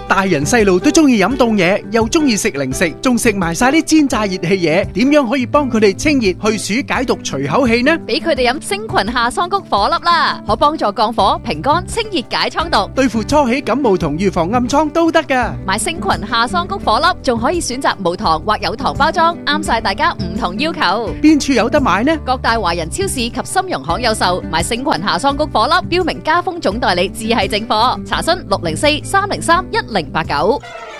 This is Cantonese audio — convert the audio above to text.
大人細路都中意飲凍嘢，又中意食零食，仲食埋晒啲煎炸熱氣嘢，點樣可以幫佢哋清熱去暑解毒除口氣呢？ 俾佢哋飲星群夏桑菊顆粒啦，可幫助降火、平肝、清熱解瘡毒， 對付初起感冒同預防暗瘡都得噶。 買星群夏桑菊顆粒，仲可以選擇無糖或有糖包裝，啱晒大家唔同要求。 邊處有得買呢？ 各大華人超市及參茸行有售。買星群夏桑菊顆粒，標明加豐總代理，自係正貨。查詢604-303-1089。